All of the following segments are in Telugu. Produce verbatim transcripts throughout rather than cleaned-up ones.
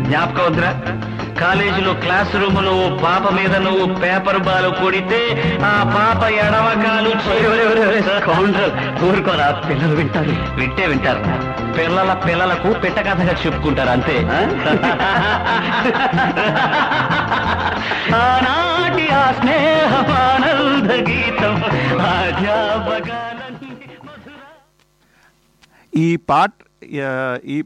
జ్ఞాపకం వద్దురా? కాలేజీలో క్లాస్ రూమ్ లో పాప మీద నువ్వు పేపర్ బాల్ కొడితే ఆ పాప ఎడవకాలు ఊరుకోరా, పిల్లలు వింటారు. వింటే వింటారు. పిల్లల పిల్లలకు పిట్ట కథగా చెప్పుకుంటారు అంతే. ఆనాటి ఆ స్నేహమానంద గీతం ఈ పాట ఈ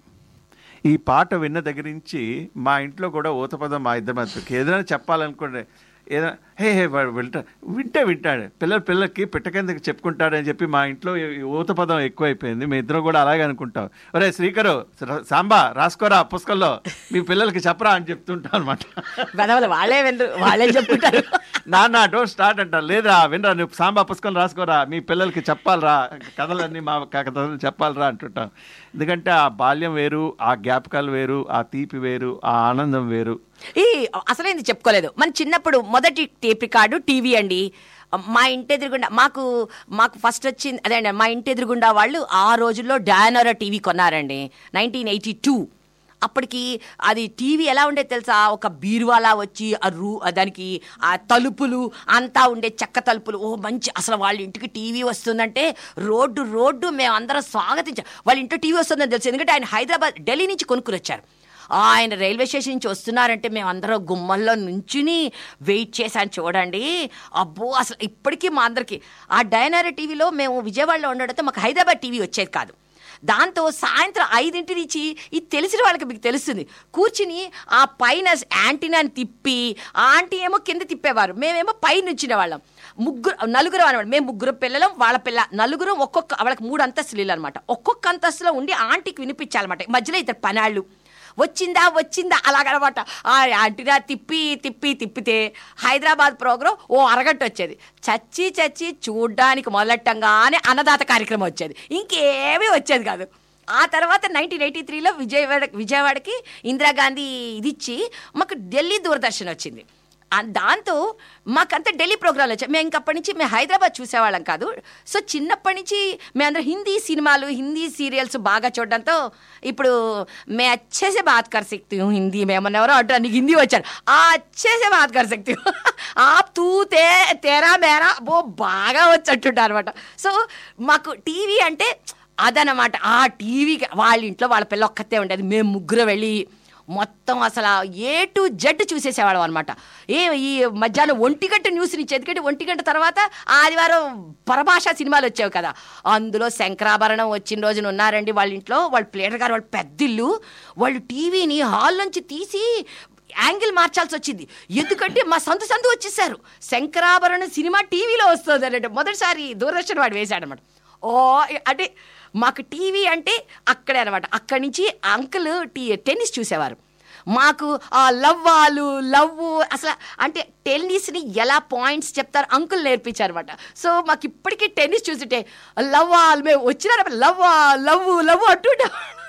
ఈ పాట విన్న దగ్గర నుంచి మా ఇంట్లో కూడా ఊతపదం మా ఇద్దరు మధ్యకి ఏదైనా చెప్పాలనుకోండి, ఏదైనా హే హే వాడు వింటా వింటే వింటాడు, పిల్లలు పిల్లలకి పిట్టకెందుకు చెప్పుకుంటాడని చెప్పి మా ఇంట్లో ఊతపదం ఎక్కువైపోయింది. మీ ఇద్దరు కూడా అలాగే అనుకుంటాం. ఒరే శ్రీకరు, సాంబా రాసుకోరా పుస్తకంలో, మీ పిల్లలకి చెప్పరా అని చెప్తుంటాం అనమాట. వాళ్ళే వాళ్ళే చెప్తుంటారు. నాన్న డోంట్ స్టార్ట్ అంటారు. లేదా వినరా, నువ్వు సాంబా పుస్తకం రాసుకోరా, మీ పిల్లలకి చెప్పాలరా, కథలన్నీ మా కథలు చెప్పాలరా అంటుంటాం. ఎందుకంటే ఆ బాల్యం వేరు, ఆ జ్ఞాపకాలు వేరు, ఆ తీపి వేరు, ఆ ఆనందం వేరు. ఈ అసలేంది చెప్పుకోలేదు. మన చిన్నప్పుడు మొదటి టేప్ రికార్డు టీవీ అండి. మా ఇంటి ఎదురుగుండా మాకు మాకు ఫస్ట్ వచ్చింది అదే అండి. మా ఇంటి ఎదురుగుండా వాళ్ళు ఆ రోజుల్లో డయానోరా టీవీ కొన్నారండి, నైన్టీన్ ఎయిటీ టూ. అప్పటికి అది టీవీ ఎలా ఉండేది తెలుసా? ఒక బీరువాలా వచ్చి ఆ రూ దానికి ఆ తలుపులు అంతా ఉండే చెక్క తలుపులు. ఓ మంచి, అసలు వాళ్ళ ఇంటికి టీవీ వస్తుందంటే రోడ్డు రోడ్డు మేము అందరం స్వాగతించాం. వాళ్ళ ఇంట్లో టీవీ వస్తుందని తెలుసు, ఎందుకంటే ఆయన హైదరాబాద్ ఢిల్లీ నుంచి కొనుక్కుని వచ్చారు. ఆయన రైల్వే స్టేషన్ నుంచి వస్తున్నారంటే మేము అందరం గుమ్మల్లో నుంచుని వెయిట్ చేశాను చూడండి. అబ్బో, అసలు ఇప్పటికీ మా అందరికి ఆ డయానోరా టీవీలో మేము విజయవాడలో ఉండడంతో మాకు హైదరాబాద్ టీవీ వచ్చేది కాదు. దాంతో సాయంత్రం ఐదింటి నుంచి ఇది తెలిసిన వాళ్ళకి మీకు తెలుస్తుంది, కూర్చుని ఆ పైన యాంటీనాని తిప్పి ఆ ఆంటీ ఏమో కింద తిప్పేవారు, మేమేమో పైన నుంచిన వాళ్ళం. ముగ్గురు నలుగురు అనమాట, మేము ముగ్గురు పిల్లలం, వాళ్ళ పిల్ల నలుగురు. ఒక్కొక్క వాళ్ళకి మూడు అంతస్తులు ఇల్లు అనమాట. ఒక్కొక్క అంతస్తులో ఉండి ఆంటీకి వినిపించాలన్నమాట. మధ్యలో ఇద్దరు పనాళ్ళు వచ్చిందా వచ్చిందా అలాగనమాట. ఆ యాంటీనా తిప్పి తిప్పి తిప్పితే హైదరాబాద్ ప్రోగ్రాం ఓ అరగంట వచ్చేది. చచ్చి చచ్చి చూడ్డానికి మొదలెట్టంగానే అన్నదాత కార్యక్రమం వచ్చేది, ఇంకేమీ వచ్చేది కాదు. ఆ తర్వాత నైన్టీన్ ఎయిటీ త్రీలో విజయవాడ విజయవాడకి ఇందిరాగాంధీ ఇది ఇచ్చి మాకు ఢిల్లీ దూరదర్శన్ వచ్చింది. దాంతో మాకంతా ఢిల్లీ ప్రోగ్రాంలు వచ్చాయి. మేము ఇంకప్పటి నుంచి మేము హైదరాబాద్ చూసేవాళ్ళం కాదు. సో చిన్నప్పటి నుంచి మేమందరం హిందీ సినిమాలు హిందీ సీరియల్స్ బాగా చూడడంతో ఇప్పుడు మే అచ్చేసే బాత్ కర్ సక్తి హూ హిందీ, మేమన్నెవరో అంటారు నీకు హిందీ వచ్చారు, ఆ అచ్చేసే బాత్ కర్ సక్తి హూ ఆ తూ తే తేరా మేరా బో బాగా వచ్చేట్టుంటారు అనమాట. సో మాకు టీవీ అంటే అదనమాట. ఆ టీవీకి వాళ్ళ ఇంట్లో వాళ్ళ పిల్ల ఒక్కతే ఉండేది. మేము ముగ్గురు వెళ్ళి మొత్తం అసలు ఏ టు జెడ్ చూసేసేవాళ్ళం అనమాట. ఏ ఈ మధ్యాహ్నం ఒంటి గంట న్యూస్ నుంచి, ఎందుకంటే ఒంటి గంట తర్వాత ఆదివారం పరభాషా సినిమాలు వచ్చావు కదా, అందులో శంకరాభరణం వచ్చిన రోజున ఉన్నారండి వాళ్ళ ఇంట్లో. వాళ్ళ ప్లేటర్ గారు వాళ్ళ పెద్దిల్లు, వాళ్ళు టీవీని హాల్ నుంచి తీసి యాంగిల్ మార్చాల్సి వచ్చింది, ఎందుకంటే మా సందు సందు వచ్చేసారు. శంకరాభరణం సినిమా టీవీలో వస్తుంది అంటే మొదటిసారి దూరదర్శన్ వాడు వేశాడనమాట. ఓ అంటే మాకు టీవీ అంటే అక్కడే అనమాట. అక్కడి నుంచి అంకుల్ టీ టెన్నిస్ చూసేవారు. మాకు ఆ లవ్వాలు లవ్ అసలు అంటే టెన్నిస్ని ఎలా పాయింట్స్ చెప్తారు అంకుల్ నేర్పించారు అనమాట. సో మాకు ఇప్పటికీ టెన్నిస్ చూస్తుంటే లవ్వాలు మేము వచ్చిన లవ్వా లవ్ లవ్ అంటుండే.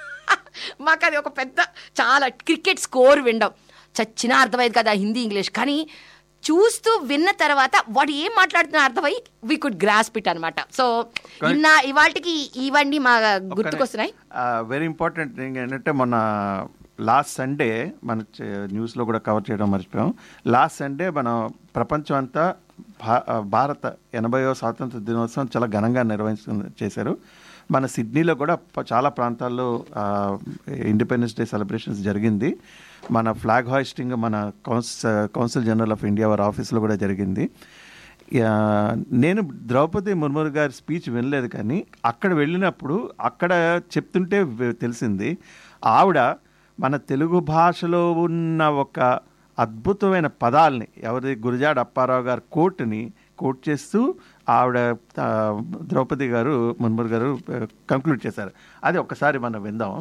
మాకు అది ఒక పెద్ద చాలా క్రికెట్ స్కోర్ వినడం చచ్చినా అర్థమయ్యేది కదా హిందీ ఇంగ్లీష్, కానీ చూస్తూ విన్న తర్వాత వాడు ఏం మాట్లాడుతున్నా అర్థమై వీ కుడ్ గ్రాస్ప్ ఇట్ అనమాట. సో ఇన్న ఇవాటికి ఇవన్నీ మా గుర్తుకొస్తున్నాయి. వెరీ ఇంపార్టెంట్ థింగ్ ఏంటంటే మొన్న లాస్ట్ సండే మన న్యూస్లో కూడా కవర్ చేయడం మర్చిపోయాం. లాస్ట్ సండే మన ప్రపంచం అంతా భా భారత ఎనభైవ స్వాతంత్ర దినోత్సవం చాలా ఘనంగా నిర్వహించ చేశారు. మన సిడ్నీలో కూడా చాలా ప్రాంతాల్లో ఇండిపెండెన్స్ డే సెలబ్రేషన్స్ జరిగింది. మన ఫ్లాగ్ హాయిస్టింగ్ మన కౌన్స్ కౌన్సిల్ జనరల్ ఆఫ్ ఇండియా వారి ఆఫీస్లో కూడా జరిగింది. నేను ద్రౌపది ముర్ము గారి స్పీచ్ వినలేదు, కానీ అక్కడ వెళ్ళినప్పుడు అక్కడ చెప్తుంటే తెలిసింది ఆవిడ మన తెలుగు భాషలో ఉన్న ఒక అద్భుతమైన పదాలని ఎవరి గురజాడ అప్పారావు గారి కోట్ని కోట్ చేస్తూ ఆవిడ ద్రౌపది గారు ముర్ము గారు కంక్లూడ్ చేశారు. అది ఒక్కసారి మనం విందాం.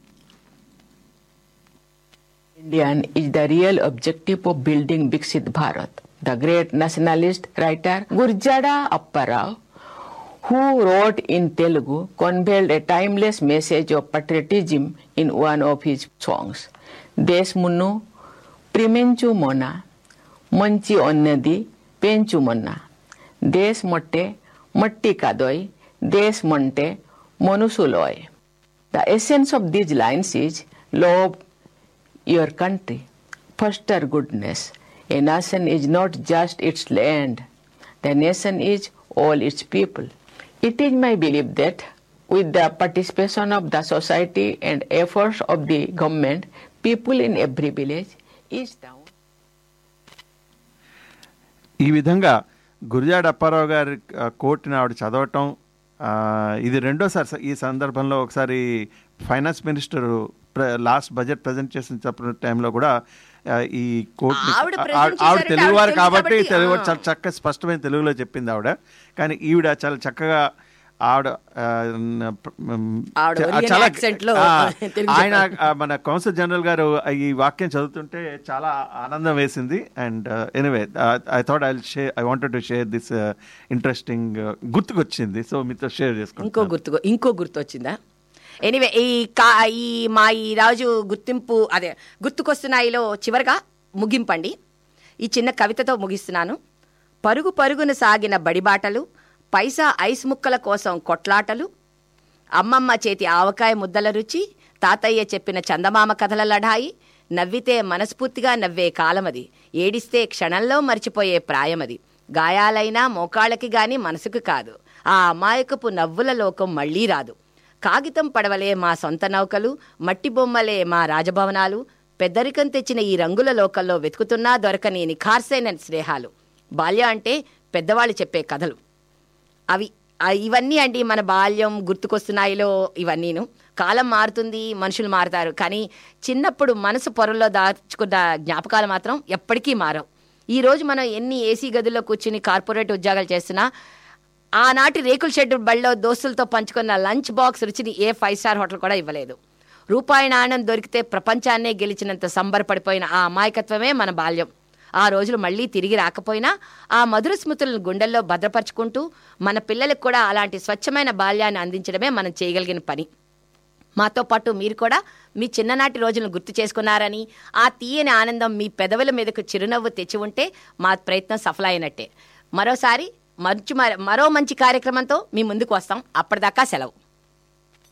Indian is the real objective of building Viksit Bharat. The great nationalist writer Gurjada Apparao, who wrote in Telugu, conveyed a timeless message of patriotism in one of his songs. Desmunnu primenchu mona, manchi onnadi penchu monna. Des motte matti kadoi, des monte monusuloy. The essence of these lines is love your country, foster goodness. A nation is not just its land. The nation is all its people. It is my belief that with the participation of the society and efforts of the government, people in every village, each town. ఈ విధంగా గురజాడ అప్పారావు గారి కోట్ని ఆవిడ చదవటం, ఇది రెండోసారి. ఈ సందర్భంలో ఒకసారి finance minister last budget present చేసిన చెప్పిన టైంలో కూడా ఈ కోట్ ఆవిడ తెలుగువారు కాబట్టి తెలుగు చాలా చక్కగా స్పష్టమైన తెలుగులో చెప్పింది ఆవిడ. కానీ ఈవిడ చాలా చక్కగా ఆవిడ చాలా ఆయన మన కౌన్సిల్ జనరల్ గారు ఈ వాక్యం చదువుతుంటే చాలా ఆనందం వేసింది. And anyway I thought I share I wanted to share this interesting గుర్తుకొచ్చింది. సో మీతో షేర్ చేసుకుంటాం. ఇంకో గుర్తు ఇంకో గుర్తు వచ్చిందా? ఎనీవే ఈ కా ఈ మా ఈ రాజు గుర్తింపు అదే గుర్తుకొస్తున్నాయిలో చివరిగా ముగింపండి. ఈ చిన్న కవితతో ముగిస్తున్నాను. పరుగు పరుగున సాగిన బడిబాటలు, పైసా ఐస్ ముక్కల కోసం కొట్లాటలు, అమ్మమ్మ చేతి ఆవకాయ ముద్దల రుచి, తాతయ్య చెప్పిన చందమామ కథల లఢాయి, నవ్వితే మనస్ఫూర్తిగా నవ్వే కాలమది, ఏడిస్తే క్షణంలో మర్చిపోయే ప్రాయమది, గాయాలైనా మోకాళ్ళకి గాని మనసుకు కాదు, ఆ అమాయకపు నవ్వుల లోకం మళ్లీ రాదు, కాగితం పడవలే మా సొంత నౌకలు, మట్టి బొమ్మలే మా రాజభవనాలు, పెద్దరికం తెచ్చిన ఈ రంగుల లోకల్లో వెతుకుతున్నా దొరకని నిఖార్సైన స్నేహాలు. బాల్యం అంటే పెద్దవాళ్ళు చెప్పే కథలు. అవి ఇవన్నీ అండి మన బాల్యం గుర్తుకొస్తున్నాయిలో ఇవన్నీను. కాలం మారుతుంది, మనుషులు మారుతారు, కానీ చిన్నప్పుడు మనసు పొరల్లో దాచుకున్న జ్ఞాపకాలు మాత్రం ఎప్పటికీ మారవు. ఈరోజు మనం ఎన్ని ఏసీ గదుల్లో కూర్చుని కార్పొరేట్ ఉద్యోగాలు చేస్తున్నా ఆనాటి రేకుల షెడ్ బళ్ళలో దోస్తులతో పంచుకున్న లంచ్ బాక్స్ రుచిని ఏ ఫైవ్ స్టార్ హోటల్ కూడా ఇవ్వలేదు. రూపాయి నాణ్యం దొరికితే ప్రపంచాన్నే గెలిచినంత సంబరపడిపోయిన ఆ అమాయకత్వమే మన బాల్యం. ఆ రోజులు మళ్ళీ తిరిగి రాకపోయినా ఆ మధుర స్మృతులను గుండెల్లో భద్రపరుచుకుంటూ మన పిల్లలకు కూడా అలాంటి స్వచ్ఛమైన బాల్యాన్ని అందించడమే మనం చేయగలిగిన పని. మాతో పాటు మీరు కూడా మీ చిన్ననాటి రోజులను గుర్తు చేసుకున్నారని, ఆ తీయని ఆనందం మీ పెదవుల మీదకు చిరునవ్వు తెచ్చి ఉంటే మా ప్రయత్నం సఫలమైనట్టే. మరోసారి మంచి మరో మంచి కార్యక్రమంతో మీ ముందుకు వస్తాం. అప్పటిదాకా సెలవు.